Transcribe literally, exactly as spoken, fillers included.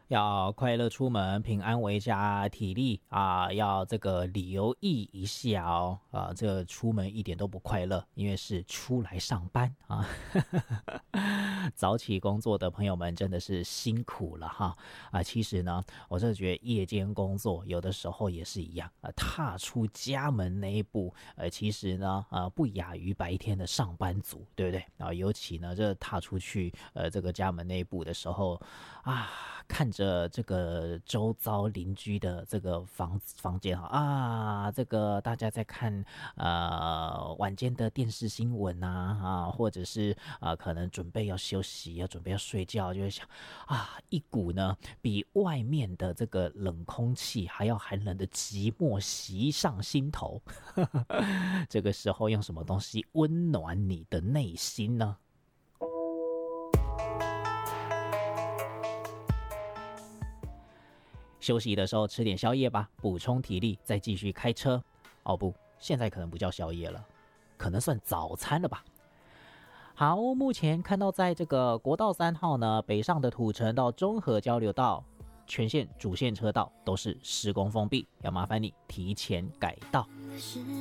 要快乐出门，平安回家，体力啊要这个留意一下哦。啊，这个出门一点都不快乐，因为是出来上班啊。早起工作的朋友们真的是辛苦了哈啊！其实呢，我真的觉得夜间工作有的时候也是一样啊，踏出家门那一步，呃，其实呢，呃，不亚于白天的上班族，对不对？啊，尤其呢，这踏出去呃这个家门那一步的时候啊，看着这个周遭邻居的这个房房间哈啊，这个大家在看呃晚间的电视新闻啊啊，或者是啊、呃、可能准备要休息，要准备要睡觉，就会想啊，一股呢比外面的这个冷空气还要寒冷的寂寞袭上心头。这个时候用什么东西温暖你的内心呢？休息的时候吃点宵夜吧，补充体力，再继续开车。哦不，现在可能不叫宵夜了，可能算早餐了吧。好，目前看到在这个国道三号呢，北上的土城到中和交流道全线主线车道都是施工封闭，要麻烦你提前改道。